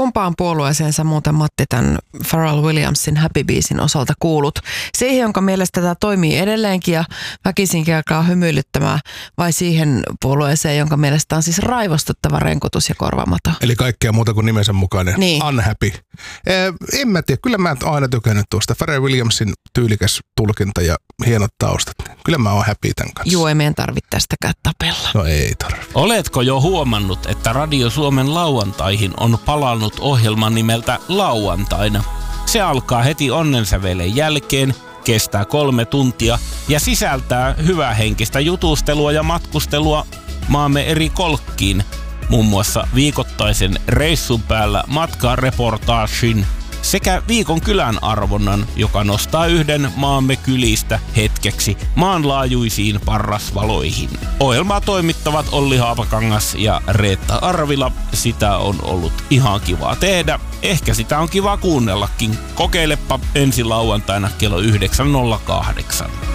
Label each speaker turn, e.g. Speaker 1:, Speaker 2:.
Speaker 1: kumpaan puolueeseen sä muuten, Matti, tämän Pharrell Williamsin Happy Beesin osalta kuulut? Siihen, jonka mielestä tämä toimii edelleenkin ja väkisinkin alkaa hymyilyttämään, vai siihen puolueeseen, jonka mielestä on siis raivostuttava renkutus ja korvamato?
Speaker 2: Eli kaikkea muuta kuin nimensä mukainen.
Speaker 1: Niin.
Speaker 2: Unhappy. En mä tiedä, kyllä mä oon aina tykännyt tuosta. Pharrell Williamsin tyylikäs tulkinta ja hienot taustat. Kyllä mä oon happy tämän kanssa.
Speaker 1: Joo, ei meidän tarvitse tästäkään tapella.
Speaker 2: No ei tarvitse.
Speaker 3: Oletko jo huomannut, että Radio Suomen lauantaihin on palannut ohjelma nimeltä Lauantaina? Se alkaa heti onnensävelen jälkeen, kestää 3 tuntia ja sisältää hyvähenkistä jutustelua ja matkustelua maamme eri kolkkiin. Muun muassa viikoittaisen reissun päällä matkareportaagin sekä viikon kylän arvonnan, joka nostaa yhden maamme kylistä hetkeksi maanlaajuisiin parrasvaloihin. Ohjelmaa toimittavat Olli Haapakangas ja Reetta Arvila. Sitä on ollut ihan kivaa tehdä. Ehkä sitä on kiva kuunnellakin. Kokeilepa ensi lauantaina kello 9.08.